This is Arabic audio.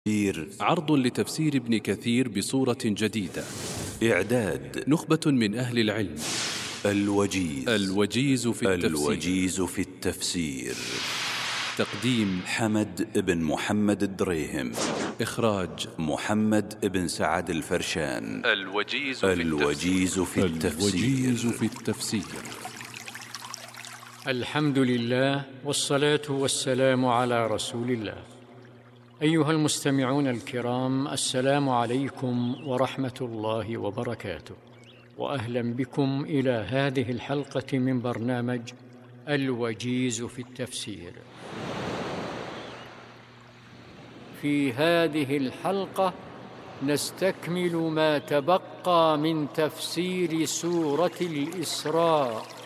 عرض لتفسير ابن كثير بصورة جديدة. إعداد نخبة من أهل العلم. الوجيز في التفسير. تقديم حمد بن محمد الدريهم. إخراج محمد بن سعد الفرشان. الوجيز في التفسير. الحمد لله والصلاة والسلام على رسول الله. أيها المستمعون الكرام، السلام عليكم ورحمة الله وبركاته، وأهلا بكم إلى هذه الحلقة من برنامج الوجيز في التفسير. في هذه الحلقة نستكمل ما تبقى من تفسير سورة الإسراء،